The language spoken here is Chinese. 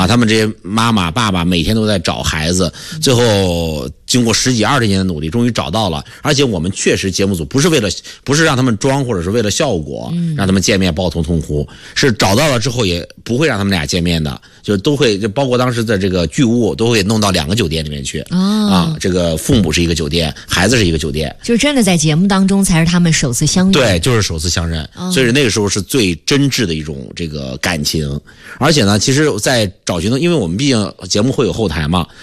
啊，他们这些妈妈爸爸每天都在找孩子，最后经过10几20年的努力，终于找到了。而且我们确实节目组不是让他们装，或者是为了效果，让他们见面抱头痛哭，是找到了之后也不会让他们俩见面的，就都会，就包括当时的这个剧务都会弄到2个酒店里面去。这个父母是一个酒店，孩子是一个酒店， 就真的在节目当中才是他们首次相遇。 对，就是首次相认，所以那个时候是最真挚的一种这个感情。而且呢，其实在找寻的，因为我们毕竟节目会有后台嘛，